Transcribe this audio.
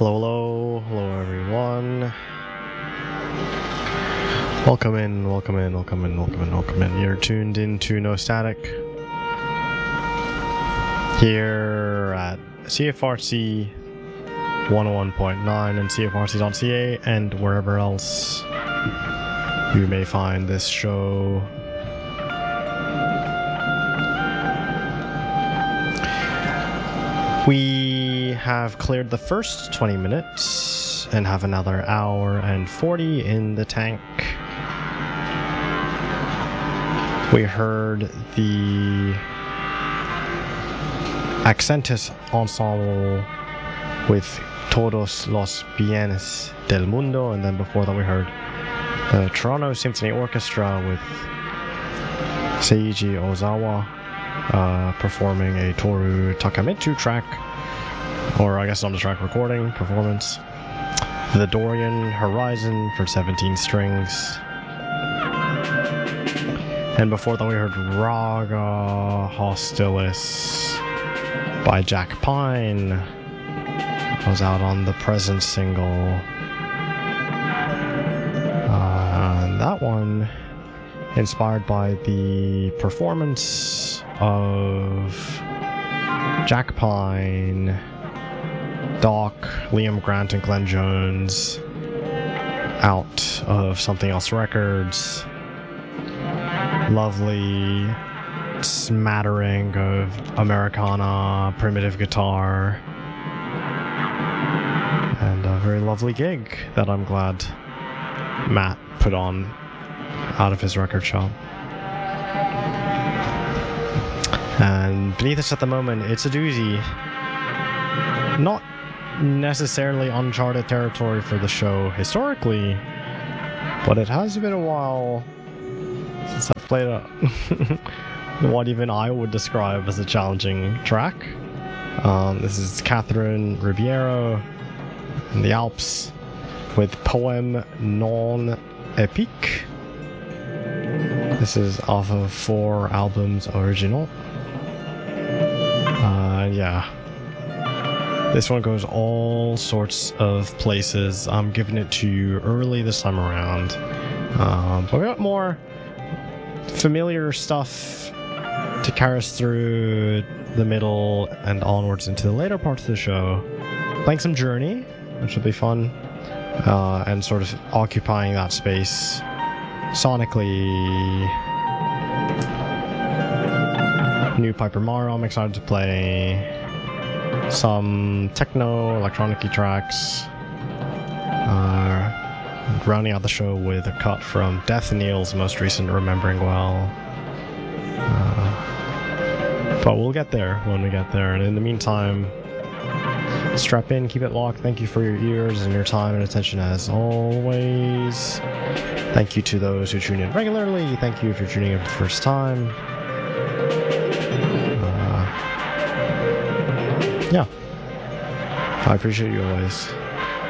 Hello everyone. Welcome in. You're tuned into No Static here at CFRC 101.9 and CFRC.ca and wherever else you may find this show. We have cleared the first 20 minutes and have another hour and 40 in the tank. We heard the Accentus Ensemble with Todos los Bienes del Mundo, and then before that we heard the Toronto Symphony Orchestra with Seiji Ozawa performing a Toru Takamitsu track, or I guess on the track recording performance. The Dorian Horizon for 17 strings. And before that we heard Raga Hostilis by Jack Pine. That was out on the Present single. And that one inspired by the performance of Jack Pine, Doc, Liam Grant, and Glenn Jones out of Something Else Records. Lovely smattering of Americana, primitive guitar, and a very lovely gig that I'm glad Matt put on out of his record shop. And beneath us at the moment, it's a doozy. Not necessarily uncharted territory for the show historically, but it has been a while since I've played what even I would describe as a challenging track. This is Catherine Ribeiro in the Alps with Poème non épique. This is off of 4 albums original. Yeah. This one goes all sorts of places. I'm giving it to you early this time around. But we got more familiar stuff to carry us through the middle and onwards into the later parts of the show. Playing some Journey, which will be fun. And sort of occupying that space sonically. New Piper Maro, I'm excited to play. Some techno, electronic-y tracks. Rounding out the show with a cut from Death Kneel's most recent Remembering Well. But we'll get there when we get there, and in the meantime, strap in, keep it locked. Thank you for your ears and your time and attention as always. Thank you to those who tune in regularly. Thank you if you're tuning in for the first time. Yeah. I appreciate you always.